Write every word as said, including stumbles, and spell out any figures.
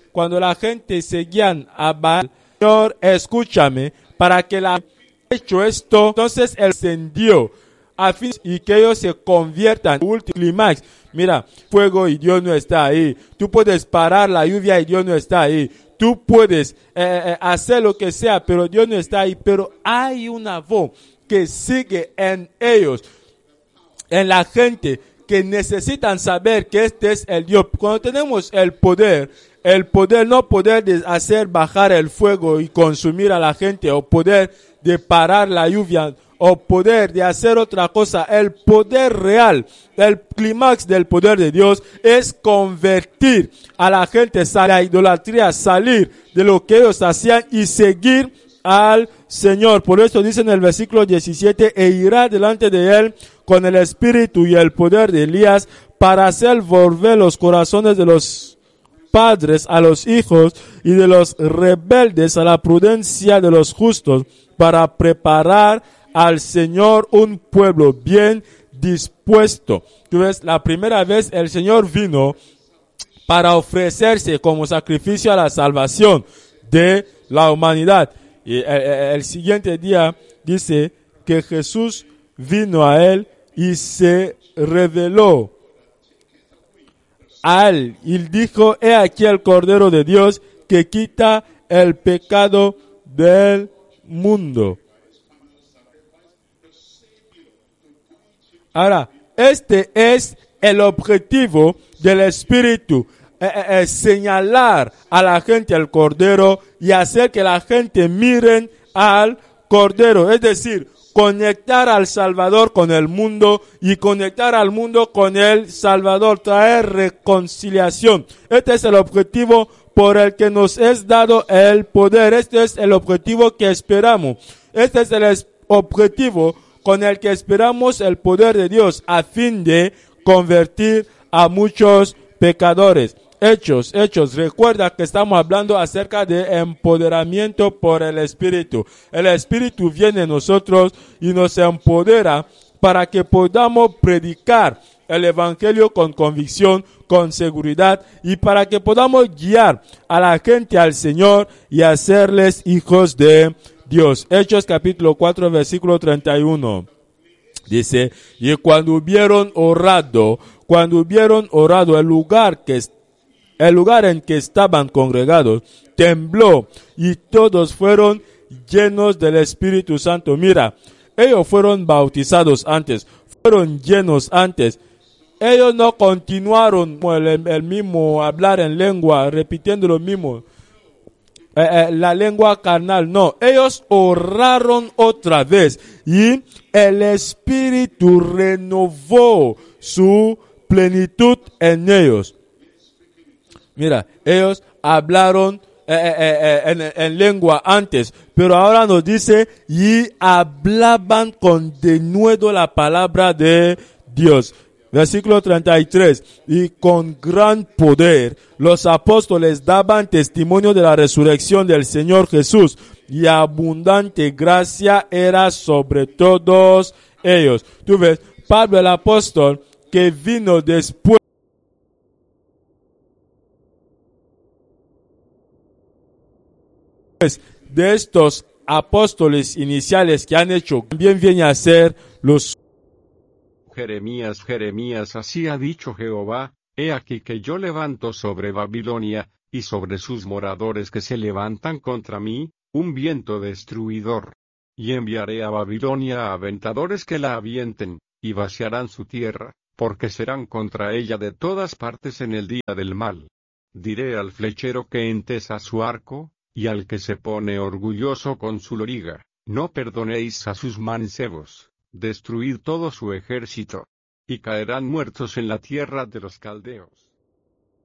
cuando la gente seguían a Baal, Señor, escúchame, para que la hecho esto, entonces él encendió a fin y que ellos se conviertan. Último clímax. Mira, fuego y Dios no está ahí. Tú puedes parar la lluvia y Dios no está ahí. Tú puedes eh, eh, hacer lo que sea, pero Dios no está ahí. Pero hay una voz que sigue en ellos, en la gente, que necesitan saber que este es el Dios. Cuando tenemos el poder, el poder, no poder de hacer bajar el fuego y consumir a la gente, o poder de parar la lluvia, o poder de hacer otra cosa. El poder real, el clímax del poder de Dios es convertir a la gente a la idolatría, salir de lo que ellos hacían y seguir al Señor. Por eso dice en el versículo diecisiete, e irá delante de él con el espíritu y el poder de Elías para hacer volver los corazones de los padres a los hijos y de los rebeldes a la prudencia de los justos, para preparar al Señor un pueblo bien dispuesto. Tú ves, la primera vez el Señor vino para ofrecerse como sacrificio a la salvación de la humanidad. Y el, el siguiente día dice que Jesús vino a él y se reveló a él. Y dijo, he aquí el Cordero de Dios que quita el pecado del mundo. Ahora, este es el objetivo del Espíritu, eh, eh, señalar a la gente al Cordero y hacer que la gente miren al Cordero, es decir, conectar al Salvador con el mundo y conectar al mundo con el Salvador, traer reconciliación. Este es el objetivo por el que nos es dado el poder. Este es el objetivo que esperamos. Este es el es- objetivo con el que esperamos el poder de Dios a fin de convertir a muchos pecadores. Hechos, hechos. Recuerda que estamos hablando acerca de empoderamiento por el Espíritu. El Espíritu viene en nosotros y nos empodera para que podamos predicar el Evangelio con convicción, con seguridad, y para que podamos guiar a la gente al Señor y hacerles hijos de Dios. Hechos capítulo cuatro, versículo treinta y uno. Dice, y cuando hubieron orado, cuando hubieron orado, el lugar que el lugar en que estaban congregados tembló y todos fueron llenos del Espíritu Santo. Mira, ellos fueron bautizados antes, fueron llenos antes. Ellos no continuaron el, el mismo hablar en lengua, repitiendo lo mismo. Eh, eh, la lengua carnal, no. Ellos oraron otra vez y el Espíritu renovó su plenitud en ellos. Mira, ellos hablaron eh, eh, eh, en, en lengua antes, pero ahora nos dice, y hablaban con denuedo la palabra de Dios. Versículo treinta y tres, y con gran poder los apóstoles daban testimonio de la resurrección del Señor Jesús, y abundante gracia era sobre todos ellos. Tú ves, Pablo el apóstol, que vino después de estos apóstoles iniciales que han hecho, también viene a ser los Jeremías, Jeremías, así ha dicho Jehová, he aquí que yo levanto sobre Babilonia, y sobre sus moradores que se levantan contra mí, un viento destruidor. Y enviaré a Babilonia a aventadores que la avienten, y vaciarán su tierra, porque serán contra ella de todas partes en el día del mal. Diré al flechero que entesa su arco, y al que se pone orgulloso con su loriga, no perdonéis a sus mancebos, destruid todo su ejército, y caerán muertos en la tierra de los caldeos.